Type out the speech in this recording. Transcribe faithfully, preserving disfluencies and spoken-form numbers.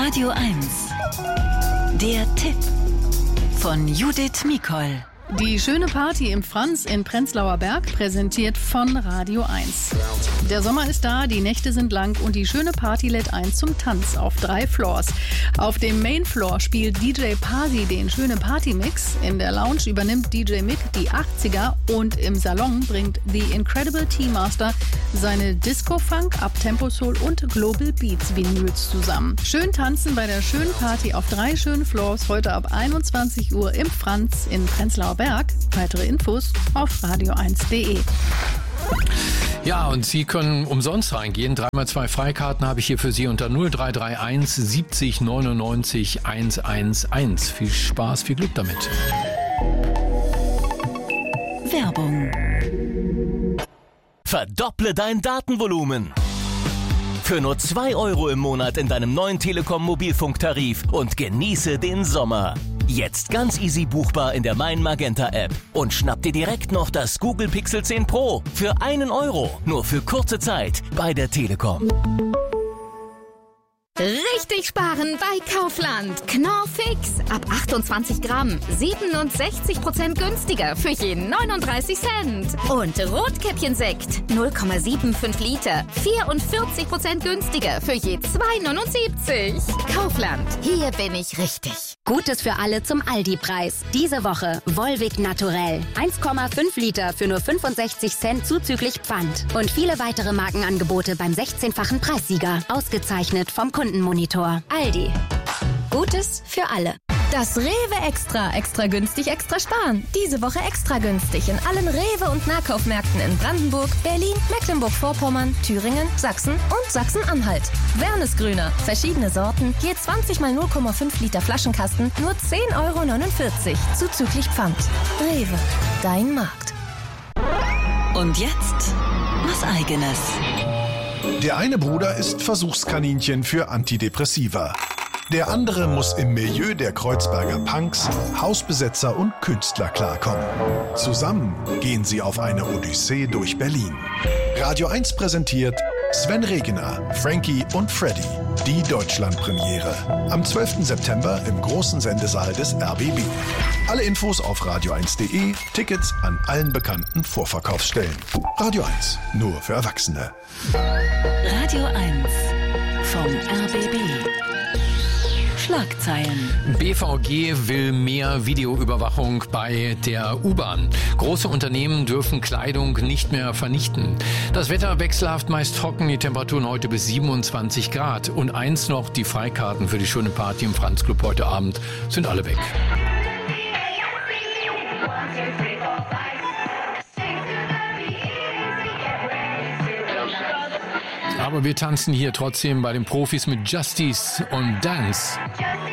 Radio eins. Der Tipp von Judith Mikol. Die schöne Party im Franz in Prenzlauer Berg, präsentiert von Radio eins. Der Sommer ist da, die Nächte sind lang und die schöne Party lädt ein zum Tanz auf drei Floors. Auf dem Main Floor spielt D J Pasi den schöne Party-Mix. In der Lounge übernimmt D J Mick die achtziger und im Salon bringt The Incredible T-Master seine Disco-Funk, Up-Tempo-Soul und Global Beats Vinyls zusammen. Schön tanzen bei der schönen Party auf drei schönen Floors heute ab einundzwanzig Uhr im Franz in Prenzlauer Berg. Weitere Infos auf radio eins punkt de. Ja, und Sie können umsonst reingehen. drei mal zwei Freikarten habe ich hier für Sie unter null drei drei eins siebzig neunundneunzig hundertzehn. Viel Spaß, viel Glück damit. Werbung. Verdopple dein Datenvolumen. Für nur zwei Euro im Monat in deinem neuen Telekom-Mobilfunktarif und genieße den Sommer. Jetzt ganz easy buchbar in der Mein Magenta App. Und schnapp dir direkt noch das Google Pixel zehn Pro für einen Euro. Nur für kurze Zeit bei der Telekom. Richtig sparen bei Kaufland. Knorr Fix. Ab achtundzwanzig Gramm. siebenundsechzig Prozent günstiger für jeden neununddreißig Cent. Und Rotkäppchensekt. null Komma fünfundsiebzig Liter. vierundvierzig Prozent günstiger für je zwei neunundsiebzig. Kaufland. Hier bin ich richtig. Gutes für alle zum Aldi-Preis. Diese Woche Volvic Naturell. eins Komma fünf Liter für nur fünfundsechzig Cent zuzüglich Pfand. Und viele weitere Markenangebote beim sechzehnfachen Preissieger. Ausgezeichnet vom Kundenmonitor. Aldi. Gutes für alle. Das Rewe Extra. Extra günstig, extra sparen. Diese Woche extra günstig in allen Rewe- und Nahkaufmärkten in Brandenburg, Berlin, Mecklenburg-Vorpommern, Thüringen, Sachsen und Sachsen-Anhalt. Wernesgrüner. Verschiedene Sorten. Je zwanzig mal null Komma fünf Liter Flaschenkasten. Nur zehn Euro neunundvierzig. Zuzüglich Pfand. Rewe. Dein Markt. Und jetzt was Eigenes. Der eine Bruder ist Versuchskaninchen für Antidepressiva. Der andere muss im Milieu der Kreuzberger Punks, Hausbesetzer und Künstler klarkommen. Zusammen gehen sie auf eine Odyssee durch Berlin. Radio eins präsentiert Sven Regener, Frankie und Freddy, die Deutschlandpremiere. Am zwölften September im großen Sendesaal des R B B. Alle Infos auf radio eins punkt de, Tickets an allen bekannten Vorverkaufsstellen. Radio eins, nur für Erwachsene. Radio eins vom R B B. Schlagzeilen. B V G will mehr Videoüberwachung bei der U-Bahn. Große Unternehmen dürfen Kleidung nicht mehr vernichten. Das Wetter wechselhaft meist trocken, die Temperaturen heute bis siebenundzwanzig Grad. Und eins noch, die Freikarten für die schöne Party im Franz Club heute Abend sind alle weg. Aber wir tanzen hier trotzdem bei den Profis mit Justice und Dance.